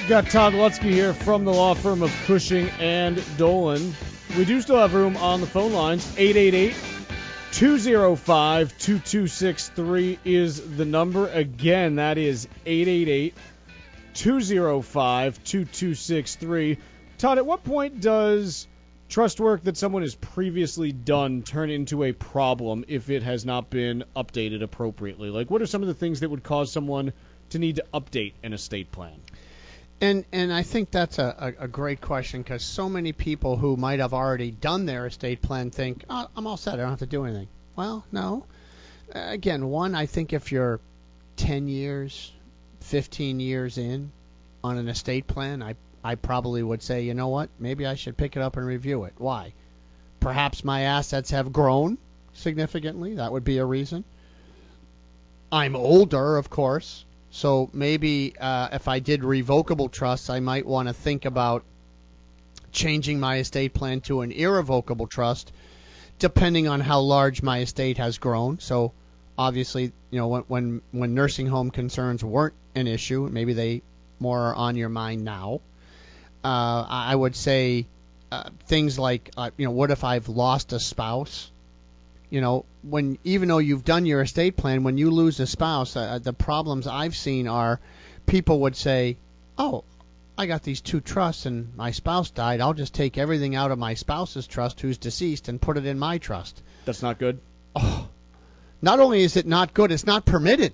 Got Todd Lutzke here from the law firm of Cushing and Dolan. We do still have room on the phone lines. 888-205-2263 is the number. Again, that is 888-205-2263. Todd, at what point does trust work that someone has previously done turn into a problem if it has not been updated appropriately? Like, what are some of the things that would cause someone to need to update an estate plan? And I think that's a great question, because so many people who might have already done their estate plan think, oh, I'm all set, I don't have to do anything. Well, no. Again, one, I think if you're 10 years, 15 years in on an estate plan, I probably would say, you know what, maybe I should pick it up and review it. Why? Perhaps my assets have grown significantly. That would be a reason. I'm older, of course. So maybe if I did revocable trusts, I might want to think about changing my estate plan to an irrevocable trust, depending on how large my estate has grown. So obviously, you know, when nursing home concerns weren't an issue, maybe they more are on your mind now. I would say things like, what if I've lost a spouse? You know, even though you've done your estate plan, when you lose a spouse, the problems I've seen are people would say, oh, I got these two trusts and my spouse died. I'll just take everything out of my spouse's trust who's deceased and put it in my trust. That's not good? Oh, not only is it not good, it's not permitted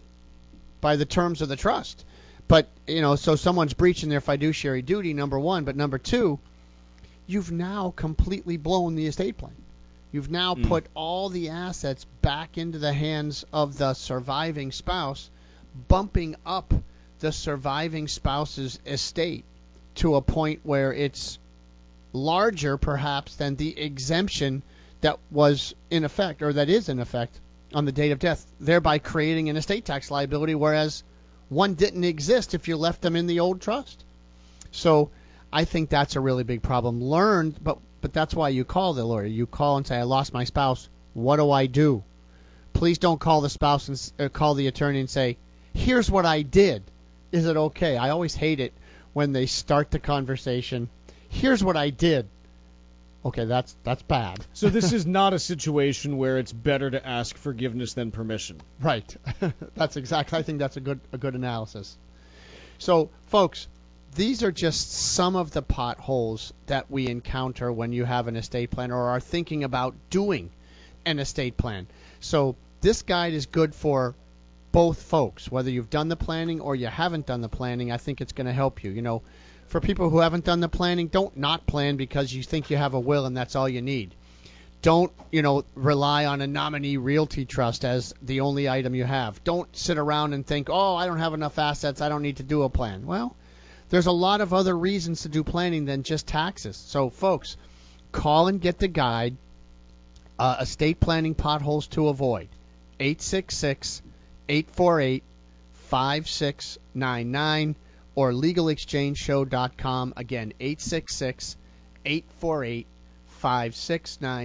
by the terms of the trust. But, so someone's breaching their fiduciary duty, number one. But number two, you've now completely blown the estate plan. You've now put all the assets back into the hands of the surviving spouse, bumping up the surviving spouse's estate to a point where it's larger, perhaps, than the exemption that was in effect, or that is in effect, on the date of death, thereby creating an estate tax liability, whereas one didn't exist if you left them in the old trust. So I think that's a really big problem. But that's why you call the lawyer. You call and say, I lost my spouse. What do I do? Please don't call the spouse and call the attorney and say, here's what I did. Is it okay? I always hate it when they start the conversation. Here's what I did. Okay, that's bad. So this is not a situation where it's better to ask forgiveness than permission. Right. I think that's a good analysis. So, folks, these are just some of the potholes that we encounter when you have an estate plan or are thinking about doing an estate plan. So this guide is good for both folks, whether you've done the planning or you haven't done the planning. I think it's going to help you. For people who haven't done the planning, don't not plan because you think you have a will and that's all you need. Don't, rely on a nominee realty trust as the only item you have. Don't sit around and think, oh, I don't have enough assets, I don't need to do a plan. Well, there's a lot of other reasons to do planning than just taxes. So, folks, call and get the guide, Estate Planning Potholes to Avoid, 866-848-5699, or LegalExchangeShow.com. Again, 866-848-5699.